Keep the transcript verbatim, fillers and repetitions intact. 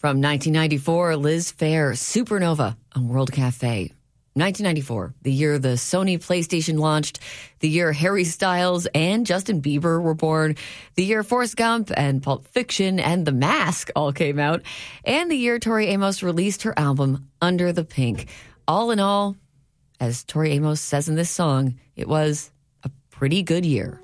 From nineteen ninety-four, Liz Phair, Supernova on World Cafe. nineteen ninety-four, the year the Sony PlayStation launched, the year Harry Styles and Justin Bieber were born, the year Forrest Gump and Pulp Fiction and The Mask all came out, and the year Tori Amos released her album Under the Pink. All in all, as Tori Amos says in this song, it was a pretty good year.